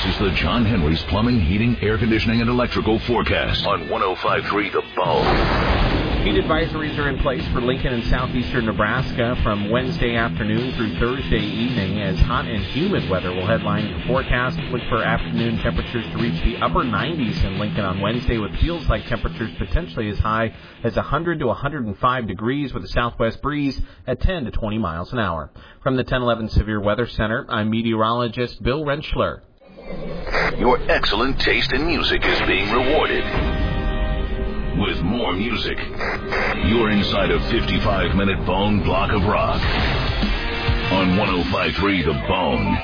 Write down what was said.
is the John Henry's Plumbing, Heating, Air Conditioning, and Electrical forecast on 105.3 The Bone. Heat advisories are in place for Lincoln and southeastern Nebraska from Wednesday afternoon through Thursday evening, as hot and humid weather will headline the forecast. Look for afternoon temperatures to reach the upper 90s in Lincoln on Wednesday, with feels-like temperatures potentially as high as 100 to 105 degrees with a southwest breeze at 10 to 20 miles an hour. From the 1011 Severe Weather Center, I'm meteorologist Bill Rentschler. Your excellent taste in music is being rewarded with more music. You're inside a 55-minute Bone block of rock on 105.3 The Bone.